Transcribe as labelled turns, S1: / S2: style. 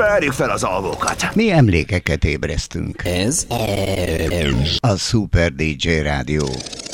S1: Verjük fel az alvókat.
S2: Mi emlékeket ébresztünk.
S3: Ez
S2: a Super DJ Rádió.